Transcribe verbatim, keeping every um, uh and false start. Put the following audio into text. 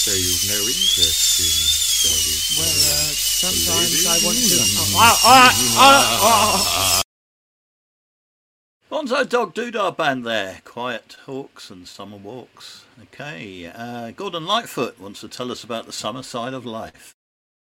So you've no interest in Sally? Well, uh, sometimes I want to... Ah, ah, ah, ah. Bonzo Dog Doodah Band there. Quiet Hawks and Summer Walks. Okay, uh, Gordon Lightfoot wants to tell us about the summer side of life.